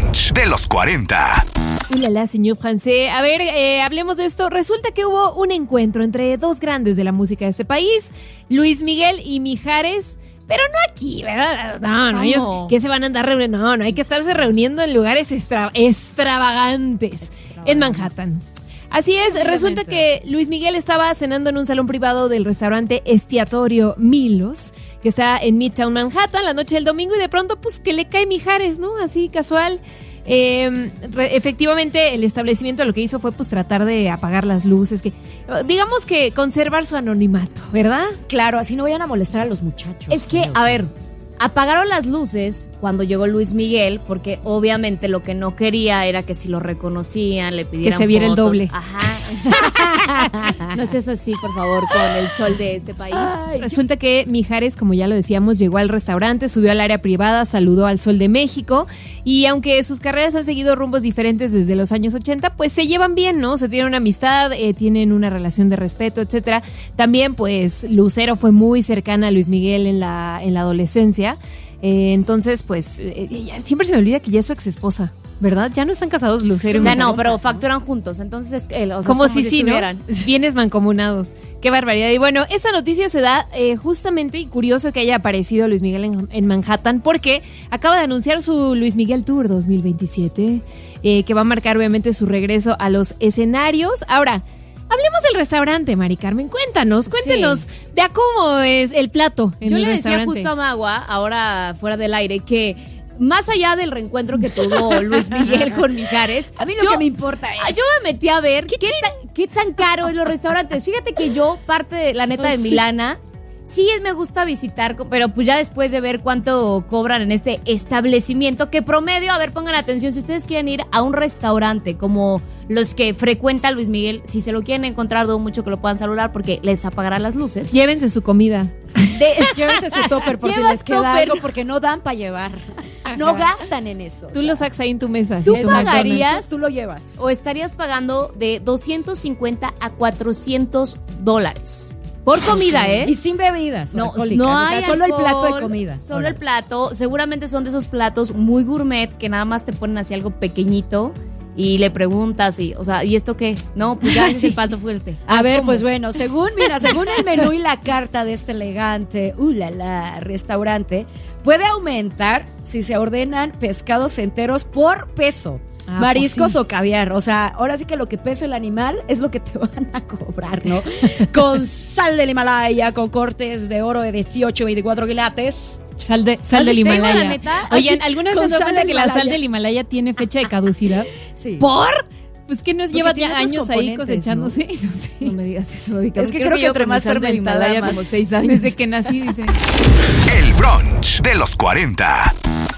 brunch de los 40. Ulala, señor Francés. A ver, hablemos de esto. Resulta que hubo un encuentro entre dos grandes de la música de este país, Luis Miguel y Mijares. Pero no aquí, ¿verdad? No, ellos que se van a andar reuniendo. No, hay que estarse reuniendo en lugares extravagantes en Manhattan. Así es, resulta que Luis Miguel estaba cenando en un salón privado del restaurante Estiatorio Milos, que está en Midtown Manhattan, la noche del domingo, y de pronto, pues, que le cae Mijares, ¿no? Así, casual. Efectivamente, el establecimiento lo que hizo fue, pues, tratar de apagar las luces, que digamos que conservar su anonimato, ¿verdad? Claro, así no vayan a molestar a los muchachos. Es que, a ver, apagaron las luces cuando llegó Luis Miguel, porque obviamente lo que no quería era que si lo reconocían, le pidieran que se viera fotos. el doble. Ajá. No seas así, por favor, con el sol de este país. Ay. Resulta que Mijares, como ya lo decíamos, llegó al restaurante, subió al área privada, saludó al Sol de México, y aunque sus carreras han seguido rumbos diferentes desde los años 80, pues se llevan bien, ¿no? Se tienen una amistad, tienen una relación de respeto, etcétera. También, pues, Lucero fue muy cercana a Luis Miguel en la adolescencia. Entonces, pues, siempre se me olvida que ya es su ex esposa, ¿verdad? Ya no están casados Lucero y Ya Mijares. no, pero facturan juntos, entonces o sea, como es si sí, ¿no? estuvieran. Bienes mancomunados. Qué barbaridad. Y bueno, esta noticia se da justamente, y curioso que haya aparecido Luis Miguel en Manhattan, porque acaba de anunciar su Luis Miguel Tour 2027, que va a marcar obviamente su regreso a los escenarios. Ahora, hablemos del restaurante, Mari Carmen. Cuéntenos de a cómo es el plato en Yo el le decía restaurante. justo a Magua, ahora fuera del aire, que más allá del reencuentro que tuvo Luis Miguel con Mijares, A mí lo que me importa es... yo me metí a ver qué tan caro es los restaurantes. Fíjate que yo, parte de la neta de Milana, sí me gusta visitar, pero pues ya después de ver cuánto cobran en este establecimiento, que promedio, a ver, pongan atención, si ustedes quieren ir a un restaurante como los que frecuenta Luis Miguel, si se lo quieren encontrar, dudo mucho que lo puedan saludar porque les apagarán las luces. Llévense su comida. Llévense su topper por si Llevas les queda topper. algo, porque no dan para llevar. No gastan en eso. Tú lo sacas ahí en tu mesa. ¿Tú ¿sí? pagarías Tú lo llevas. o estarías pagando de $250 a $400 por comida, Y sin bebidas alcohólicas. No o hay sea, solo el plato de alcohol, comida. Solo el plato. Seguramente son de esos platos muy gourmet que nada más te ponen así algo pequeñito y le preguntas y esto qué? No, pues ya es el plato fuerte. A ver, ¿cómo? pues bueno, según el menú y la carta de este elegante, restaurante, puede aumentar si se ordenan pescados enteros por peso. Mariscos o caviar, o sea, ahora sí que lo que pesa el animal es lo que te van a cobrar, ¿no? Con sal del Himalaya, con cortes de oro de 18, 24 quilates. Sal del Tengo, Himalaya. la neta. Oigan, ¿alguna vez se con han dado sal cuenta del que la sal Himalaya. del Himalaya tiene fecha de caducidad? Sí. ¿Por? Pues que nos Porque lleva tiene ya otros años ahí componentes, cosechándose. No sé. No me digas eso, Vika. Es que creo que entre más sal del fermentada, Himalaya más- como 6 años. Desde que nací, dice. El brunch de los 40.